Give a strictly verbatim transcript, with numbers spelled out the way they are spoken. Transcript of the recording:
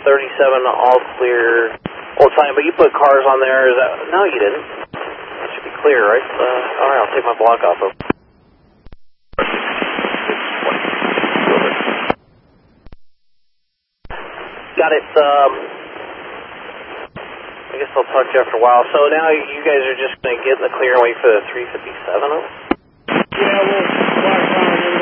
thirty-seven, all clear. Old sign, but you put cars on there. Is that? No, you didn't. That should be clear, right? Uh, all right, I'll take my block off of. Got it. Um, I guess I'll talk to you after a while. So now you guys are just going to get in the clear and wait for the three fifty-seven? Yeah, we'll fly around.